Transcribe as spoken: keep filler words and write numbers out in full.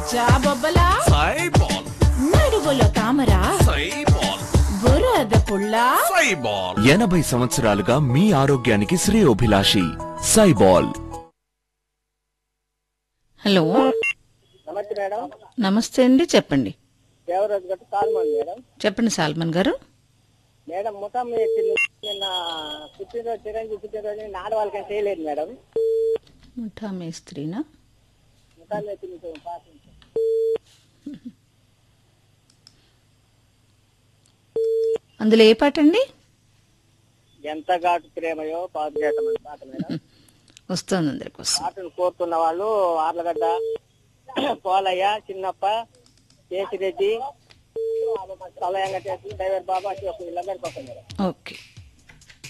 జాబొబ్బలా సైబాల్ నడువులో తామరా సైబాల్ బురద పుల్లా సైబాల్ ఎనభై సంవత్సరాలుగా మీ ఆరోగ్యానికి శ్రేయోభిలాషి సైబాల్. హలో నమస్తే మేడం. నమస్తే అండి, చెప్పండి. దేవరాజు గట్టు సాల్మన్ మేడం. చెప్పండి సాల్మన్ గారు. మేడం ముఖం నిన్న పుట్టినరోజు చిరంజీవి పుట్టినరోజు నిన్న ఆడవాళ్ళకి చేయలేదు మేడం. ముఠా మేస్త్రీనా? ముఖం మీతో పాటించాం. అందులో ఏ పాట అండి? ఎంత ఘాటు ప్రేమయో పాత చేతమని పాట మేడం. వస్తుంది అందరికి వస్తుంది. పాటలు కోరుతున్న వాళ్ళు ఆర్లగడ్డ, పోలయ్య, చిన్నప్ప, కేసిరెడ్డి, వెంకటేశ్వర, డ్రైవర్ బాబా, వీళ్ళందరికీ వస్తుంది మేడం. ఓకే.